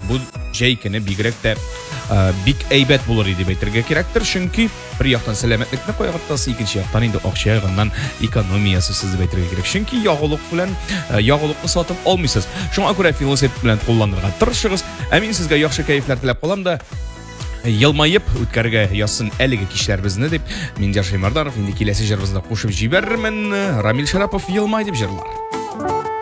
bu jaykini bigrak de big aybat bo'lar edi deb aytırga kerakdir. Chunki bir yoqdan salomatlikni qo'yib ikkinchi yoqdan endi oqsha yig'indan ekonomiyasi siz deb aytırga kerak. Chunki yog'liq bilan yog'liqni sotib olmaysiz. Shunga ko'ra velosiped bilan qo'llanishga tirishsiz. Amin sizga yaxshi kayflar tilab qolamda. Yılmayıp o'tkarga yozsin әлеге kişiler bizni deb men Jarshay Mardanov endi kelasi jarbizda qo'shib jibermen Ramil Sharapov yılmay deb jirlar.